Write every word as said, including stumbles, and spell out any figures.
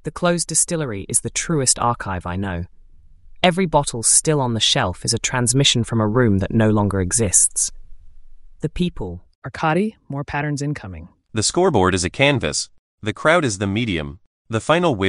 The closed distillery is the truest archive I know. Every bottle still on the shelf is a transmission from a room that no longer exists. The people. Arkady, more patterns incoming. The scoreboard is a canvas. The crowd is the medium. The final